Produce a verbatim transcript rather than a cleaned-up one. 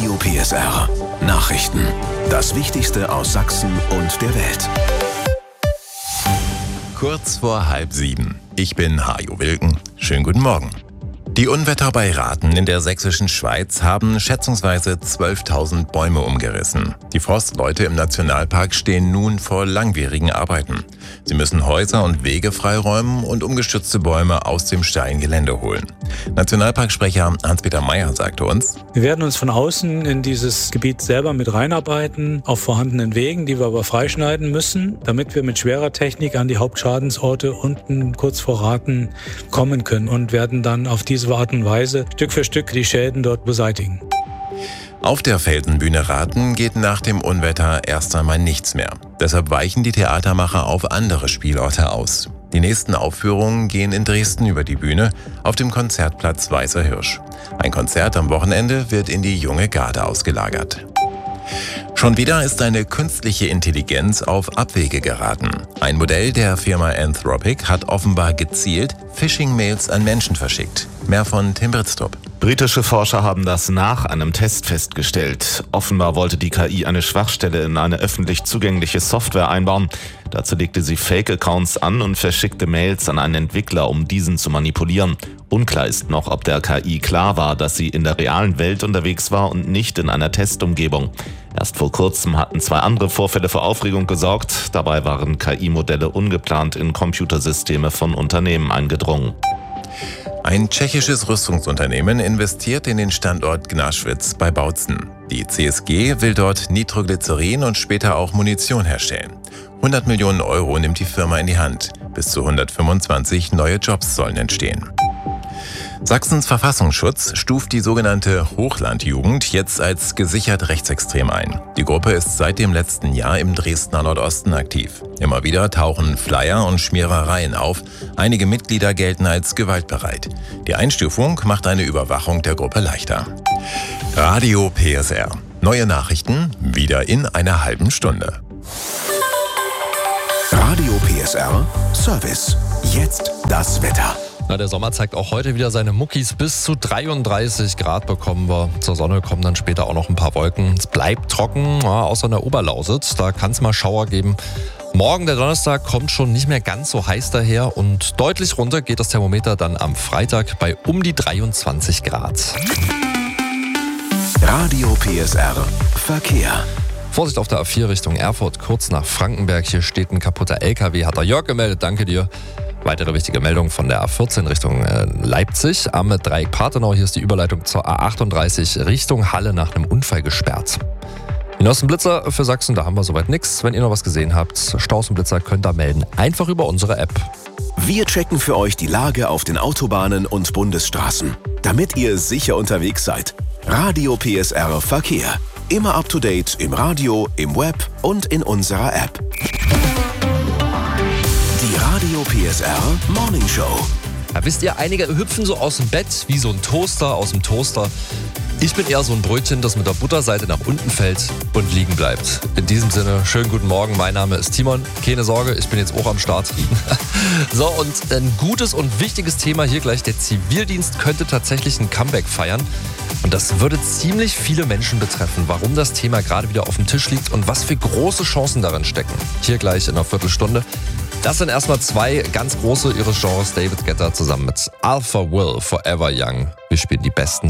Radio P S R. Nachrichten. Das Wichtigste aus Sachsen und der Welt. Kurz vor halb sieben. Ich bin Hajo Wilken. Schönen guten Morgen. Die Unwetter bei Rathen in der sächsischen Schweiz haben schätzungsweise zwölftausend Bäume umgerissen. Die Forstleute im Nationalpark stehen nun vor langwierigen Arbeiten. Sie müssen Häuser und Wege freiräumen und umgestürzte Bäume aus dem steilen Gelände holen. Nationalparksprecher Hans-Peter Meyer sagte uns: Wir werden uns von außen in dieses Gebiet selber mit reinarbeiten, auf vorhandenen Wegen, die wir aber freischneiden müssen, damit wir mit schwerer Technik an die Hauptschadensorte unten kurz vor Rathen kommen können und werden dann auf diese Art und Weise Stück für Stück die Schäden dort beseitigen. Auf der Felsenbühne Rathen geht nach dem Unwetter erst einmal nichts mehr. Deshalb weichen die Theatermacher auf andere Spielorte aus. Die nächsten Aufführungen gehen in Dresden über die Bühne auf dem Konzertplatz Weißer Hirsch. Ein Konzert am Wochenende wird in die Junge Garde ausgelagert. Schon wieder ist eine künstliche Intelligenz auf Abwege geraten. Ein Modell der Firma Anthropic hat offenbar gezielt Phishing-Mails an Menschen verschickt. Mehr von Tim Britztrup. Britische Forscher haben das nach einem Test festgestellt. Offenbar wollte die K I eine Schwachstelle in eine öffentlich zugängliche Software einbauen. Dazu legte sie Fake-Accounts an und verschickte Mails an einen Entwickler, um diesen zu manipulieren. Unklar ist noch, ob der K I klar war, dass sie in der realen Welt unterwegs war und nicht in einer Testumgebung. Erst vor kurzem hatten zwei andere Vorfälle für Aufregung gesorgt. Dabei waren K I-Modelle ungeplant in Computersysteme von Unternehmen eingedrungen. Ein tschechisches Rüstungsunternehmen investiert in den Standort Gnaschwitz bei Bautzen. Die C S G will dort Nitroglycerin und später auch Munition herstellen. hundert Millionen Euro nimmt die Firma in die Hand. Bis zu hundertfünfundzwanzig neue Jobs sollen entstehen. Sachsens Verfassungsschutz stuft die sogenannte Hochlandjugend jetzt als gesichert rechtsextrem ein. Die Gruppe ist seit dem letzten Jahr im Dresdner Nordosten aktiv. Immer wieder tauchen Flyer und Schmierereien auf. Einige Mitglieder gelten als gewaltbereit. Die Einstufung macht eine Überwachung der Gruppe leichter. Radio P S R. Neue Nachrichten wieder in einer halben Stunde. Radio P S R Service. Jetzt das Wetter. Na, der Sommer zeigt auch heute wieder seine Muckis. Bis zu dreiunddreißig Grad bekommen wir. Zur Sonne kommen dann später auch noch ein paar Wolken. Es bleibt trocken, ja, außer in der Oberlausitz. Da kann es mal Schauer geben. Morgen, der Donnerstag, kommt schon nicht mehr ganz so heiß daher. Und deutlich runter geht das Thermometer dann am Freitag bei um die dreiundzwanzig Grad. Radio P S R Verkehr. Vorsicht auf der A vier Richtung Erfurt, kurz nach Frankenberg. Hier steht ein kaputter L K W, hat der Jörg gemeldet. Danke dir. Weitere wichtige Meldung von der A vierzehn Richtung Leipzig. Am Dreieck Parthenau, hier ist die Überleitung zur A achtunddreißig Richtung Halle nach einem Unfall gesperrt. Die neuesten Blitzer für Sachsen, da haben wir soweit nichts. Wenn ihr noch was gesehen habt, Staus und Blitzer, könnt ihr melden. Einfach über unsere App. Wir checken für euch die Lage auf den Autobahnen und Bundesstraßen, damit ihr sicher unterwegs seid. Radio P S R Verkehr. Immer up to date im Radio, im Web und in unserer App. Radio P S R Morning Show. Ja, wisst ihr, einige hüpfen so aus dem Bett wie so ein Toaster aus dem Toaster. Ich bin eher so ein Brötchen, das mit der Butterseite nach unten fällt und liegen bleibt. In diesem Sinne, schönen guten Morgen. Mein Name ist Timon. Keine Sorge, ich bin jetzt auch am Start. So, und ein gutes und wichtiges Thema hier gleich. Der Zivildienst könnte tatsächlich ein Comeback feiern. Und das würde ziemlich viele Menschen betreffen, warum das Thema gerade wieder auf dem Tisch liegt und was für große Chancen darin stecken. Hier gleich in einer Viertelstunde. Das sind erstmal zwei ganz große ihres Genres, David Guetta zusammen mit Alpha Will, Forever Young. Wir spielen die besten